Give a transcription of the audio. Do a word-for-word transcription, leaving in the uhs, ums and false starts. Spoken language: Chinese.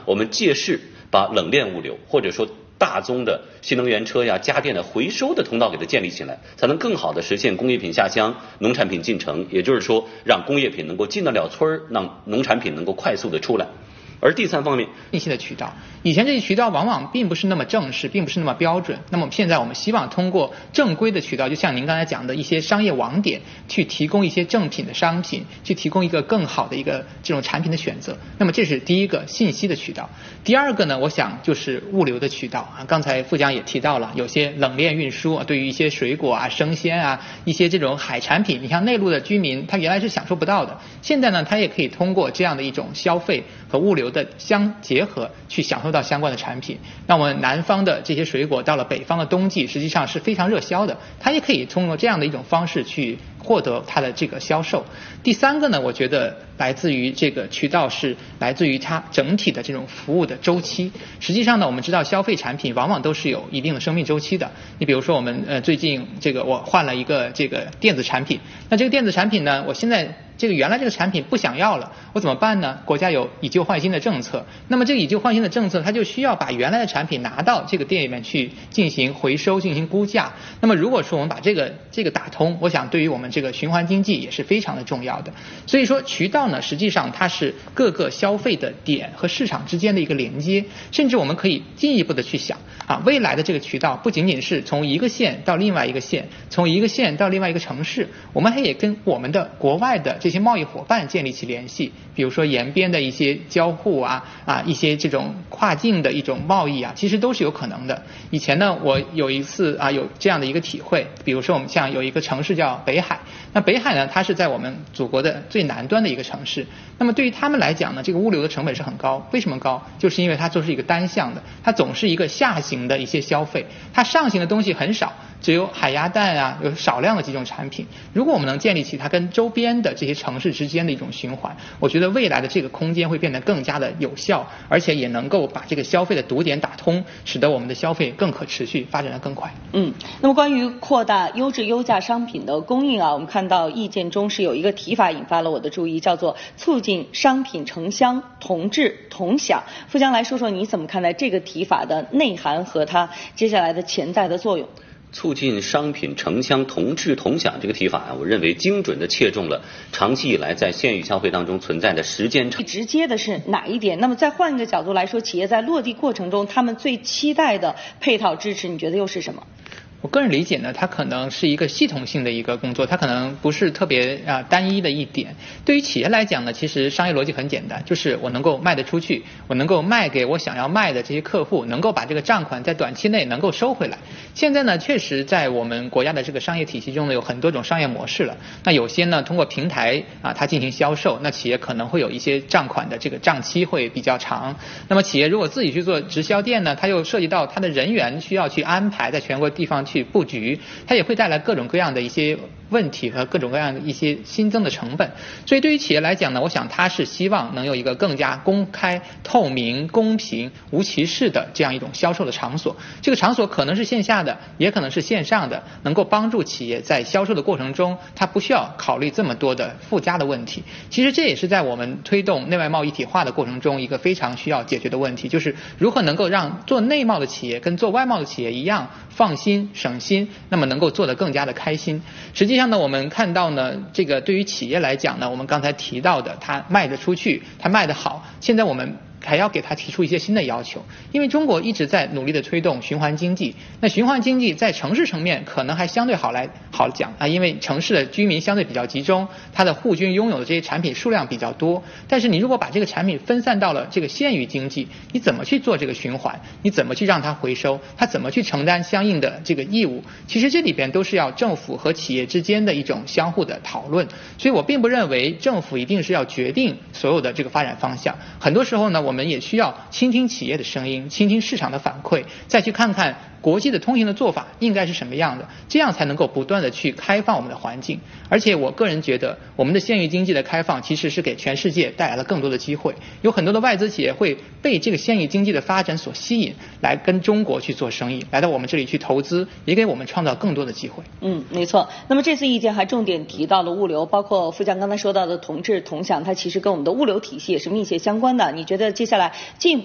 我们借势把冷链物流或者说大宗的新能源车呀、家电的回收的通道给它建立起来，才能更好的实现工业品下乡、农产品进城，也就是说让工业品能够进得了村儿，让农产品能够快速的出来。而第三方面， 信息的渠道，以前这些渠道往往并不是那么正式，并不是那么标准。那么现在我们希望通过正规的渠道，就像您刚才讲的一些商业网点，去提供一些正品的商品，去提供一个更好的一个这种产品的选择。那么这是第一个信息的渠道。第二个呢，我想就是物流的渠道啊。刚才副将也提到了，有些冷链运输啊，对于一些水果啊、生鲜啊、一些这种海产品，你像内陆的居民，他原来是享受不到的，现在呢，他也可以通过这样的一种消费和物流的相结合，去享受到相关的产品。那我们南方的这些水果到了北方的冬季，实际上是非常热销的，它也可以通过这样的一种方式去获得它的这个销售。第三个呢，我觉得来自于这个渠道是来自于它整体的这种服务的周期。实际上呢，我们知道消费产品往往都是有一定的生命周期的。你比如说我们呃最近这个我换了一个这个电子产品，那这个电子产品呢，我现在这个原来这个产品不想要了，我怎么办呢？国家有以旧换新的政策，那么这个以旧换新的政策，它就需要把原来的产品拿到这个店里面去进行回收、进行估价。那么如果说我们把这个这个打通，我想对于我们这个循环经济也是非常的重要的。所以说渠道呢，实际上它是各个消费的点和市场之间的一个连接，甚至我们可以进一步的去想啊，未来的这个渠道不仅仅是从一个县到另外一个县，从一个县到另外一个城市，我们还也跟我们的国外的这些贸易伙伴建立起联系，比如说沿边的一些交互啊啊一些这种跨境的一种贸易啊，其实都是有可能的。以前呢，我有一次啊有这样的一个体会，比如说我们像有一个城市叫北海，那北海呢，它是在我们祖国的最南端的一个城市，那么对于他们来讲呢，这个物流的成本是很高。为什么高？就是因为它就是一个单向的，它总是一个下行的一些消费，它上行的东西很少，只有海鸭蛋啊，有少量的几种产品。如果我们能建立起它跟周边的这些城市之间的一种循环，我觉得未来的这个空间会变得更加的有效，而且也能够把这个消费的堵点打通，使得我们的消费更可持续，发展得更快。 嗯，那么关于扩大优质优价商品的供应啊，我们看到意见中是有一个提法引发了我的注意，叫做促进商品城乡同质同享。副将来说说你怎么看待这个提法的内涵和它接下来的潜在的作用？ 促进商品城乡同质同享这个提法啊，我认为精准的切中了长期以来在县域消费当中存在的时间差。 最直接的是哪一点？那么再换一个角度来说，企业在落地过程中，他们最期待的配套支持，你觉得又是什么？ 我个人理解呢，它可能是一个系统性的一个工作，它可能不是特别啊、呃、单一的一点。对于企业来讲呢，其实商业逻辑很简单，就是我能够卖得出去，我能够卖给我想要卖的这些客户，能够把这个账款在短期内能够收回来。现在呢，确实在我们国家的这个商业体系中呢，有很多种商业模式了。那有些呢，通过平台啊，它进行销售，那企业可能会有一些账款的这个账期会比较长。那么企业如果自己去做直销店呢，它又涉及到它的人员需要去安排在全国地方去去布局，它也会带来各种各样的一些问题和各种各样的一些新增的成本。所以对于企业来讲呢，我想它是希望能有一个更加公开、透明、公平、无歧视的这样一种销售的场所。这个场所可能是线下的，也可能是线上的，能够帮助企业在销售的过程中，它不需要考虑这么多的附加的问题。其实这也是在我们推动内外贸一体化的过程中一个非常需要解决的问题，就是如何能够让做内贸的企业跟做外贸的企业一样放心省心，那么能够做得更加的开心。实际上呢，我们看到呢，这个对于企业来讲呢，我们刚才提到的，它卖得出去，它卖得好，现在我们还要给他提出一些新的要求，因为中国一直在努力的推动循环经济。那循环经济在城市层面可能还相对好来好讲啊，因为城市的居民相对比较集中，它的户均拥有的这些产品数量比较多。但是你如果把这个产品分散到了这个县域经济，你怎么去做这个循环？你怎么去让它回收？它怎么去承担相应的这个义务？其实这里边都是要政府和企业之间的一种相互的讨论。所以我并不认为政府一定是要决定所有的这个发展方向。很多时候呢，我们我们也需要倾听企业的声音，倾听市场的反馈，再去看看国际的通行的做法应该是什么样的，这样才能够不断的去开放我们的环境。而且我个人觉得，我们的县域经济的开放其实是给全世界带来了更多的机会，有很多的外资企业会被这个县域经济的发展所吸引，来跟中国去做生意，来到我们这里去投资，也给我们创造更多的机会。 嗯，没错。那么这次意见还重点提到了物流，包括副将刚才说到的同质同享，它其实跟我们的物流体系也是密切相关的。你觉得接下来进